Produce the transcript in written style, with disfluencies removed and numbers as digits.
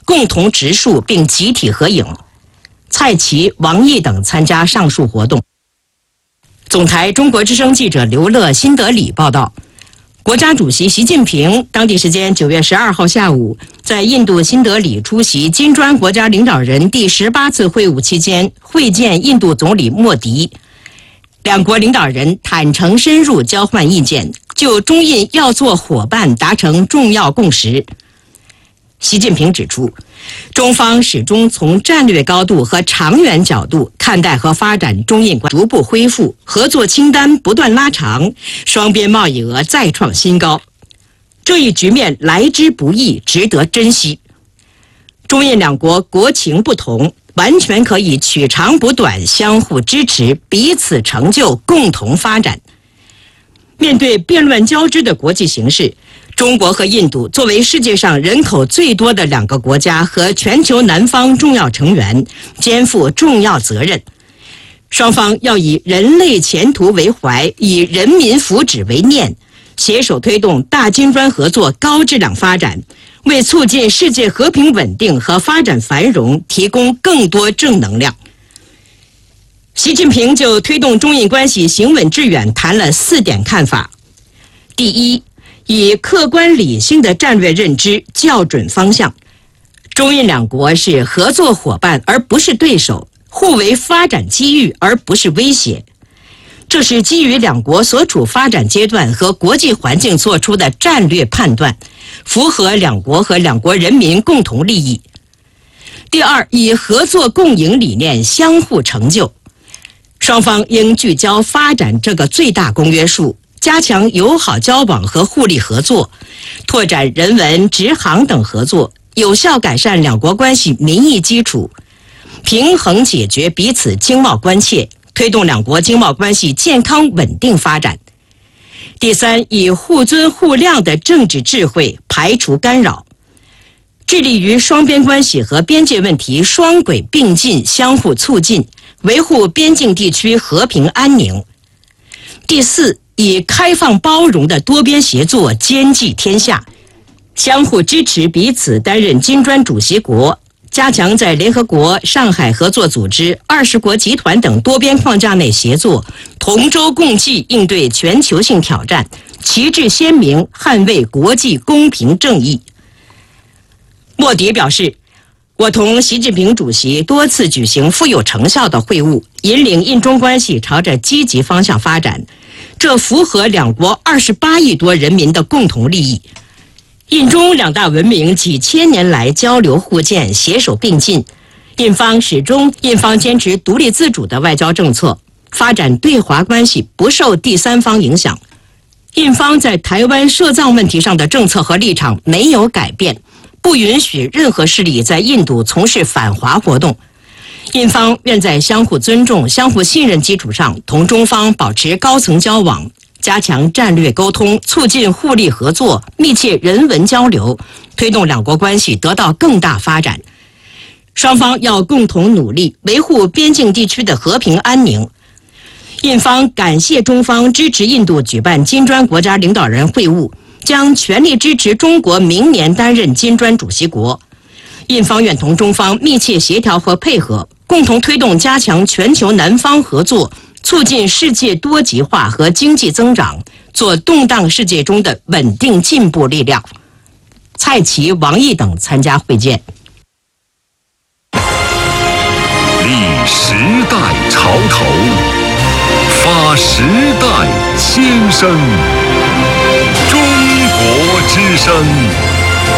共同植树并集体合影。蔡奇、王毅等参加上述活动。总台中国之声记者刘乐新德里报道，国家主席习近平当地时间9月12号下午在印度新德里出席金砖国家领导人第18次会晤期间会见印度总理莫迪，两国领导人坦诚深入交换意见，就中印要做伙伴达成重要共识。习近平指出，中方始终从战略高度和长远角度看待和发展中印关系，逐步恢复，合作清单不断拉长，双边贸易额再创新高。这一局面来之不易，值得珍惜。中印两国国情不同，完全可以取长补短，相互支持，彼此成就，共同发展。面对变乱交织的国际形势，中国和印度作为世界上人口最多的两个国家和全球南方重要成员，肩负重要责任。双方要以人类前途为怀，以人民福祉为念，携手推动大金砖合作高质量发展，为促进世界和平稳定和发展繁荣提供更多正能量。习近平就推动中印关系行稳致远谈了4点看法。第一，以客观理性的战略认知校准方向。中印两国是合作伙伴而不是对手，互为发展机遇而不是威胁。这是基于两国所处发展阶段和国际环境做出的战略判断，符合两国和两国人民共同利益。第二，以合作共赢理念相互成就。双方应聚焦发展这个最大公约数，加强友好交往和互利合作，拓展人文、直航等合作，有效改善两国关系民意基础，平衡解决彼此经贸关切，推动两国经贸关系健康稳定发展。第三，以互尊互谅的政治智慧排除干扰，致力于双边关系和边界问题双轨并进，相互促进，维护边境地区和平安宁。第四，以开放包容的多边协作兼济天下，相互支持彼此担任金砖主席国，加强在联合国、上海合作组织、20国集团等多边框架内协作，同舟共济应对全球性挑战，旗帜鲜明捍卫国际公平正义。莫迪表示，我同习近平主席多次举行富有成效的会晤，引领印中关系朝着积极方向发展，这符合两国28亿多人民的共同利益。印中两大文明几千年来交流互鉴，携手并进。印方坚持独立自主的外交政策，发展对华关系不受第三方影响。印方在台湾涉藏问题上的政策和立场没有改变，不允许任何势力在印度从事反华活动。印方愿在相互尊重、相互信任基础上，同中方保持高层交往，加强战略沟通，促进互利合作，密切人文交流，推动两国关系得到更大发展。双方要共同努力，维护边境地区的和平安宁。印方感谢中方支持印度举办金砖国家领导人会晤，将全力支持中国明年担任金砖主席国。印方愿同中方密切协调和配合，共同推动加强全球南方合作，促进世界多极化和经济增长，做动荡世界中的稳定进步力量。蔡奇、王毅等参加会见。 立时代潮头，发时代先声。中国之声。